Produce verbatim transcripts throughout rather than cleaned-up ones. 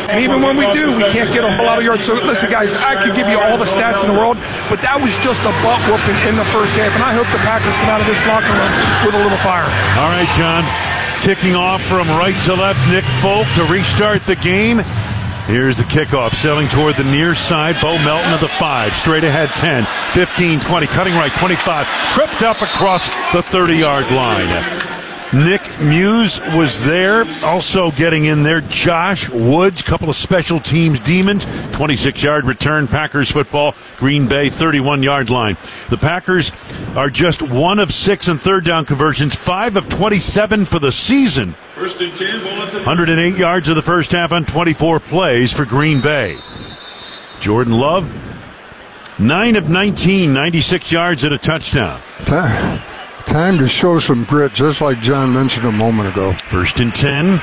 And even when we do, we can't get a whole lot of yards. So listen, guys, I could give you all the stats in the world, but that was just a butt whooping in the first half. And I hope the Packers come out of this locker room with a little fire. All right, John. Kicking off from right to left, Nick Folk to restart the game. Here's the kickoff, sailing toward the near side. Bo Melton of the five, straight ahead ten, fifteen, twenty, cutting right, twenty-five, crept up across the thirty-yard line. Nick Muse was there, also getting in there. Josh Woods, couple of special teams demons, twenty-six-yard return, Packers football, Green Bay thirty-one-yard line. The Packers are just one of six in third down conversions, five of twenty-seven for the season. First and ten, one hundred eight yards of the first half on twenty-four plays for Green Bay. Jordan Love, nine of nineteen, ninety-six yards and a touchdown. Time, time to show some grit, just like John mentioned a moment ago. First and ten.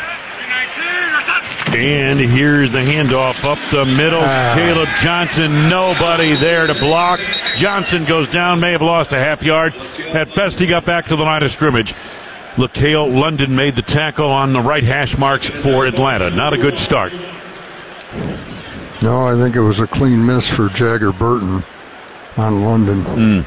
And here's the handoff up the middle. Ah. Caleb Johnson, nobody there to block. Johnson goes down, may have lost a half yard. At best, he got back to the line of scrimmage. LaCale London made the tackle on the right hash marks for Atlanta. Not a good start. No, I think it was a clean miss for Jagger Burton on London. Mm.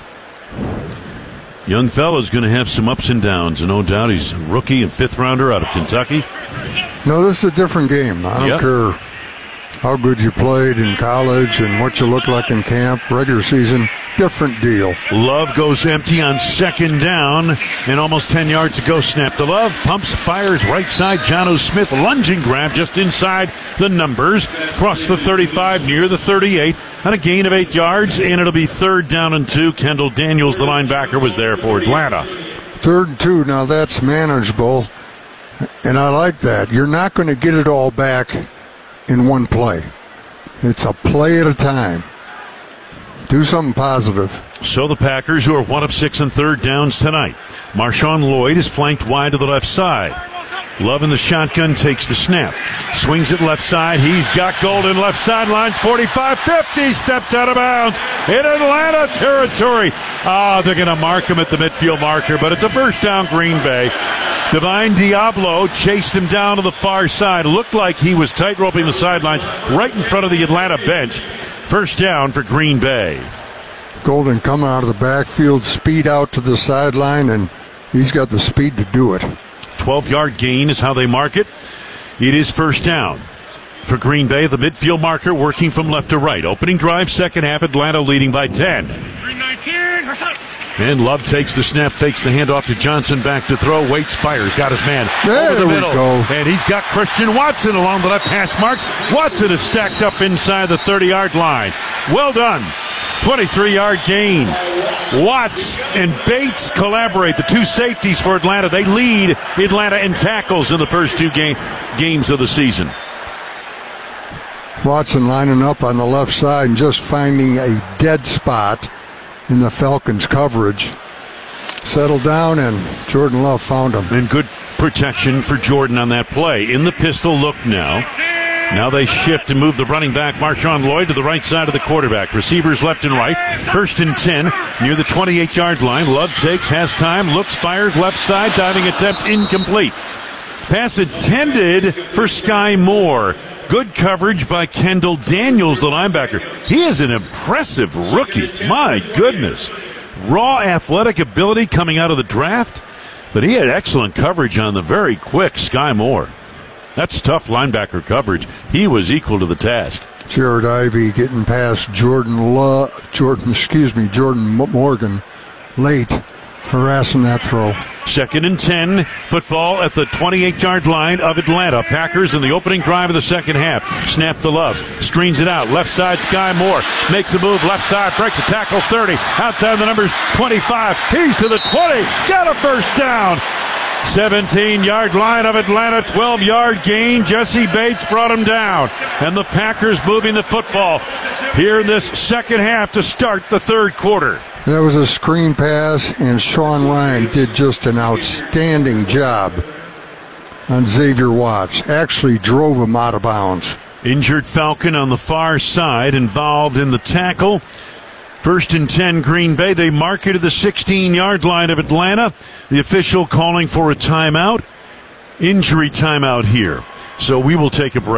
Young fella's going to have some ups and downs, and no doubt he's a rookie and fifth rounder out of Kentucky. No, this is a different game. I don't yep. care how good you played in college and what you look like in camp, regular season, different deal. Love goes empty on second down and almost ten yards to go. Snap to Love, pumps, fires right side. John Smith lunging grab just inside the numbers. Across the thirty-five near the thirty-eight on a gain of eight yards, and it'll be third down and two. Kendall Daniels, the linebacker, was there for Atlanta. Third and two, now that's manageable, and I like that. You're not going to get it all back in one play. It's a play at a time. Do something positive. So the Packers, who are one of six in third downs tonight. Marshawn Lloyd is flanked wide to the left side. Love in the shotgun, takes the snap. Swings it left side. He's got Golden left sidelines. forty-five fifty, steps out of bounds in Atlanta territory. Ah, they're going to mark him at the midfield marker, but it's a first down, Green Bay. Divine Diablo chased him down to the far side. Looked like he was tight-roping the sidelines right in front of the Atlanta bench. First down for Green Bay. Golden coming out of the backfield, speed out to the sideline, and he's got the speed to do it. twelve-yard gain is how they mark it. It is first down for Green Bay. The midfield marker working from left to right. Opening drive, second half, Atlanta leading by ten. And Love takes the snap, fakes the handoff to Johnson, back to throw, waits, fires, got his man there over the middle. We go. And he's got Christian Watson along the left hash marks. Watson is stacked up inside the thirty-yard line. Well done. twenty-three-yard gain. Watts and Bates collaborate, the two safeties for Atlanta. They lead Atlanta in tackles in the first two game, games of the season. Watson lining up on the left side and just finding a dead spot in the Falcons' coverage. Settled down, and Jordan Love found him. And good protection for Jordan on that play. In the pistol look now. Now they shift and move the running back, Marshawn Lloyd, to the right side of the quarterback. Receivers left and right. First and ten near the twenty-eight-yard line. Love takes, has time, looks, fires left side. Diving attempt incomplete. Pass intended for Sky Moore. Good coverage by Kendall Daniels, the linebacker. He is an impressive rookie. My goodness. Raw athletic ability coming out of the draft, but he had excellent coverage on the very quick Sky Moore. That's tough linebacker coverage. He was equal to the task. Jared Ivey getting past Jordan Love, Jordan, excuse me, Jordan Morgan late, harassing that throw. Second and ten, football at the twenty-eight-yard line of Atlanta. Packers in the opening drive of the second half. Snap to Love, screens it out. Left side, Sky Moore makes a move. Left side, breaks a tackle, thirty. Outside the numbers, twenty-five. He's to the twenty. Got a first down. seventeen-yard line of Atlanta, twelve-yard gain. Jesse Bates brought him down. And the Packers moving the football here in this second half to start the third quarter. That was a screen pass, and Sean Ryan did just an outstanding job on Xavier Watts. Actually drove him out of bounds. Injured Falcon on the far side, involved in the tackle. First and ten, Green Bay. They mark it at the sixteen-yard line of Atlanta. The official calling for a timeout. Injury timeout here. So we will take a break.